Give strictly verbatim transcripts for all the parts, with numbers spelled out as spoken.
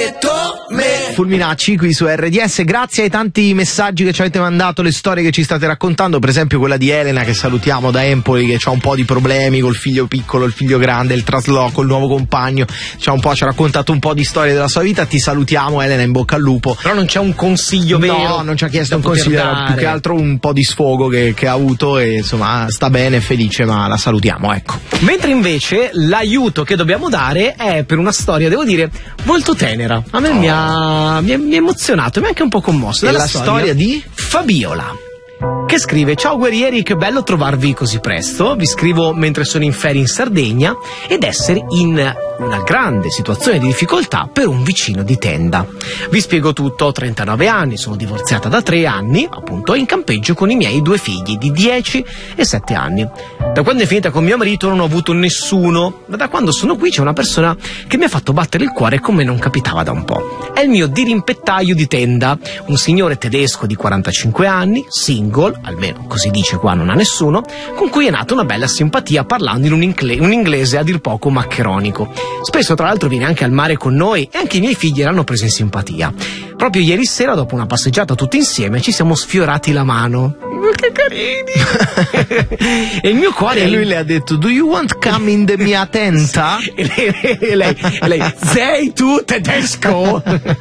detto me. Fulminacci qui su R D S, grazie ai tanti messaggi che ci avete mandato, le storie che ci state raccontando, per esempio quella di Elena che salutiamo da Empoli, che ha un po' di problemi col figlio piccolo, il figlio grande, il trasloco, il nuovo compagno, c'ha un po', ci ha raccontato un po' di storie della sua vita. Ti salutiamo Elena, in bocca al lupo. Però non c'è un consiglio vero? No, non ci ha chiesto un consiglio, era più che altro un po' di sfogo che, che ha avuto e insomma sta bene, felice, ma la salutiamo, ecco. Mentre invece l'aiuto che dobbiamo dare è per una storia, devo dire, molto tenera. A me oh. mi, ha, mi, ha, mi ha emozionato, mi ha anche un po' commosso. È la storia, storia di Fabiola, che scrive: ciao guerrieri, che bello trovarvi così presto, vi scrivo mentre sono in ferie in Sardegna ed essere in una grande situazione di difficoltà per un vicino di tenda. Vi spiego tutto: ho trentanove anni, sono divorziata da tre anni, appunto, in campeggio con i miei due figli di dieci e sette anni. Da quando è finita con mio marito non ho avuto nessuno, ma da quando sono qui c'è una persona che mi ha fatto battere il cuore come non capitava da un po'. È il mio dirimpettaio di tenda, un signore tedesco di quarantacinque anni, single, almeno così dice qua, non ha nessuno, con cui è nata una bella simpatia parlando in un, ingle- un inglese a dir poco maccheronico. Spesso tra l'altro viene anche al mare con noi e anche i miei figli l'hanno preso in simpatia. Proprio ieri sera, dopo una passeggiata tutti insieme, ci siamo sfiorati la mano. Che carini! E il mio cuore... E lui le ha detto: do you want come in the mia tenta? E lei, e lei, e lei sei tu tedesco?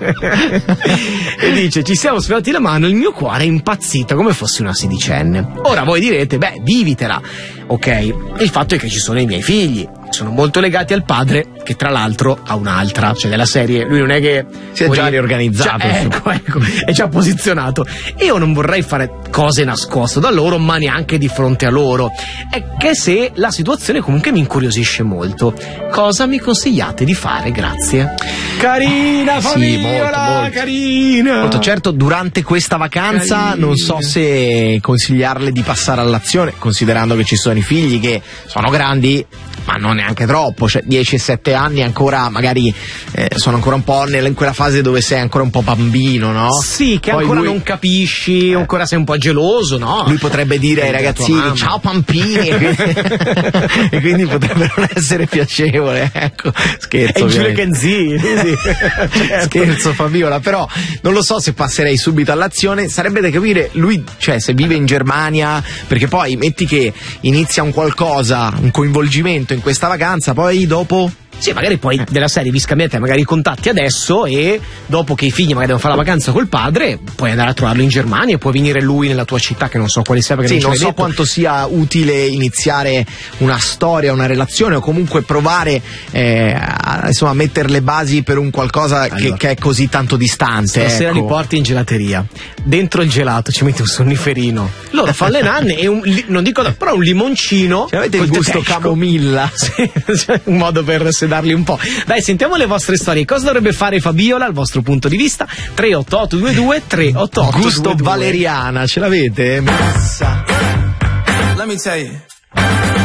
E dice: ci siamo sfiorati la mano, il mio cuore è impazzito come fosse una sedicenne. Ora voi direte: beh, vivitela. Ok, il fatto è che ci sono i miei figli, sono molto legati al padre, che tra l'altro ha un'altra, cioè della serie, lui non è che si è già riorganizzato, già, ecco, ecco, è già posizionato. Io non vorrei fare cose nascoste da loro, ma neanche di fronte a loro. È che se la situazione comunque mi incuriosisce molto, cosa mi consigliate di fare? Grazie. Carina Fabiola, sì, molto, molto. carina. Molto, certo, durante questa vacanza carina. Non so se consigliarle di passare all'azione, considerando che ci sono i figli che sono grandi, ma non neanche troppo, cioè dieci e sette anni ancora, magari eh, sono ancora un po' nella, in quella fase dove sei ancora un po' bambino, no? Sì, che poi ancora lui, non capisci, eh, ancora sei un po' geloso, no? Lui potrebbe dire ai ragazzini: ciao pampini, e quindi, e quindi potrebbe non essere piacevole, ecco. Scherzo, e Giulio Kenzi, sì, certo. Scherzo Fabiola, però non lo so se passerei subito all'azione. Sarebbe da capire lui, cioè se vive in Germania, perché poi metti che inizia un qualcosa, un coinvolgimento in questa vacanza, poi dopo... Sì, magari poi della serie vi scambiate magari i contatti adesso e dopo che i figli magari devono fare la vacanza col padre puoi andare a trovarlo in Germania e può venire lui nella tua città, che non so quale sia, perché sì, non, non so detto. Quanto sia utile iniziare una storia, una relazione, o comunque provare eh, a insomma mettere le basi per un qualcosa allora, che, che è così tanto distante. Stasera ecco. Li porti in gelateria, dentro il gelato ci metti un sonniferino, loro fanno le nanne e un, non dico da, però un limoncino, cioè, avete il gusto tedesco. Camomilla. Sì, cioè, un modo per darli un po'. Dai, sentiamo le vostre storie. Cosa dovrebbe fare Fabiola, al vostro punto di vista? tre otto otto due due tre otto otto gusto valeriana, ce l'avete? Messa. Let me tell you.